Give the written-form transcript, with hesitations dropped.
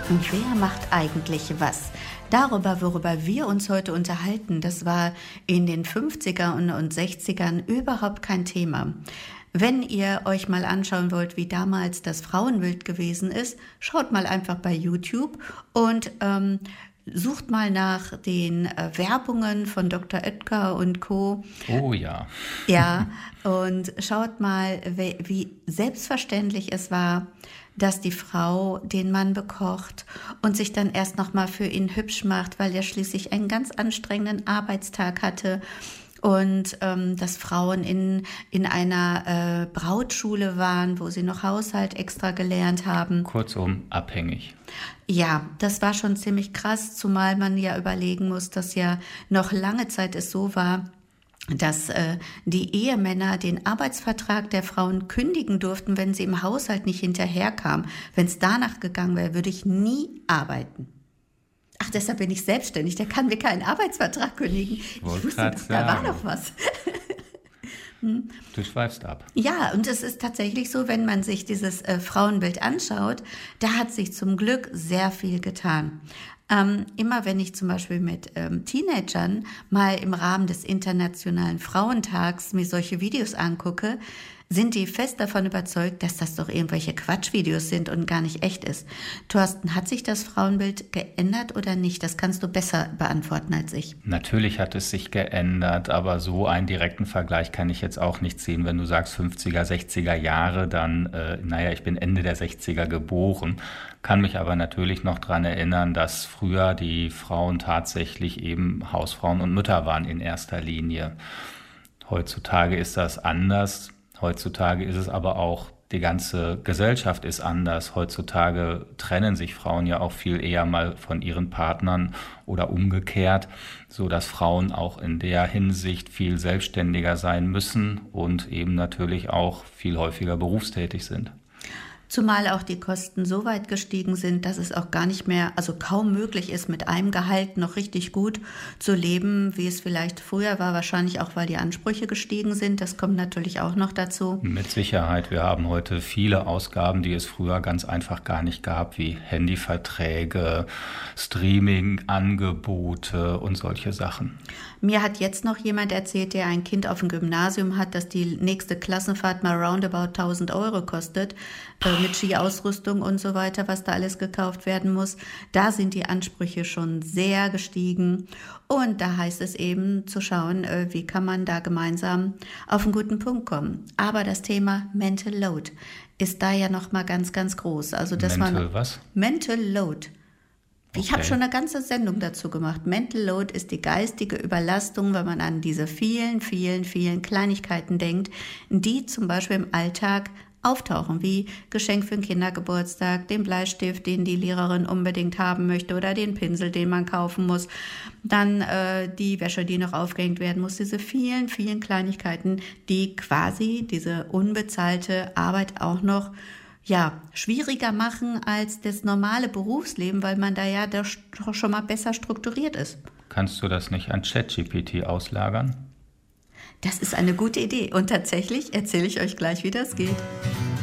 Und wer macht eigentlich was? Darüber, worüber wir uns heute unterhalten, das war in den 50er und 60ern überhaupt kein Thema. Wenn ihr euch mal anschauen wollt, wie damals das Frauenbild gewesen ist, schaut mal einfach bei YouTube und sucht mal nach den Werbungen von Dr. Oetker und Co. Oh ja. Ja, und schaut mal, wie selbstverständlich es war, dass die Frau den Mann bekocht und sich dann erst noch mal für ihn hübsch macht, weil er schließlich einen ganz anstrengenden Arbeitstag hatte. Und dass Frauen in einer Brautschule waren, wo sie noch Haushalt extra gelernt haben. Kurzum, abhängig. Ja, das war schon ziemlich krass, zumal man ja überlegen muss, dass ja noch lange Zeit es so war, dass die Ehemänner den Arbeitsvertrag der Frauen kündigen durften, wenn sie im Haushalt nicht hinterherkamen. Wenn es danach gegangen wäre, würde ich nie arbeiten. Ach, deshalb bin ich selbstständig, der kann mir keinen Arbeitsvertrag kündigen. Ich wusste, da war noch was. Du schweifst ab. Ja, und es ist tatsächlich so, wenn man sich dieses Frauenbild anschaut, da hat sich zum Glück sehr viel getan. Immer wenn ich zum Beispiel mit Teenagern mal im Rahmen des Internationalen Frauentags mir solche Videos angucke, sind die fest davon überzeugt, dass das doch irgendwelche Quatschvideos sind und gar nicht echt ist. Thorsten, hat sich das Frauenbild geändert oder nicht? Das kannst du besser beantworten als ich. Natürlich hat es sich geändert, aber so einen direkten Vergleich kann ich jetzt auch nicht ziehen. Wenn du sagst 50er, 60er Jahre, dann, ich bin Ende der 60er geboren, kann mich aber natürlich noch daran erinnern, dass früher die Frauen tatsächlich eben Hausfrauen und Mütter waren in erster Linie. Heutzutage ist das anders. Heutzutage ist es aber auch, die ganze Gesellschaft ist anders. Heutzutage trennen sich Frauen ja auch viel eher mal von ihren Partnern oder umgekehrt, so dass Frauen auch in der Hinsicht viel selbstständiger sein müssen und eben natürlich auch viel häufiger berufstätig sind. Zumal auch die Kosten so weit gestiegen sind, dass es auch gar nicht mehr, also kaum möglich ist, mit einem Gehalt noch richtig gut zu leben, wie es vielleicht früher war. Wahrscheinlich auch, weil die Ansprüche gestiegen sind. Das kommt natürlich auch noch dazu. Mit Sicherheit. Wir haben heute viele Ausgaben, die es früher ganz einfach gar nicht gab, wie Handyverträge, Streaming-Angebote und solche Sachen. Mir hat jetzt noch jemand erzählt, der ein Kind auf dem Gymnasium hat, dass die nächste Klassenfahrt mal roundabout 1.000 € kostet, mit Skiausrüstung und so weiter, was da alles gekauft werden muss. Da sind die Ansprüche schon sehr gestiegen. Und da heißt es eben zu schauen, wie kann man da gemeinsam auf einen guten Punkt kommen. Aber das Thema Mental Load ist da ja noch mal ganz, ganz groß. Also das was? Mental Load. Ich Okay. habe schon eine ganze Sendung dazu gemacht. Mental Load ist die geistige Überlastung, wenn man an diese vielen, vielen, vielen Kleinigkeiten denkt, die zum Beispiel im Alltag auftauchen, wie Geschenk für den Kindergeburtstag, den Bleistift, den die Lehrerin unbedingt haben möchte oder den Pinsel, den man kaufen muss, dann die Wäsche, die noch aufgehängt werden muss, diese vielen, vielen Kleinigkeiten, die quasi diese unbezahlte Arbeit auch noch schwieriger machen als das normale Berufsleben, weil man da ja doch schon mal besser strukturiert ist. Kannst du das nicht an ChatGPT auslagern? Das ist eine gute Idee und tatsächlich erzähle ich euch gleich, wie das geht.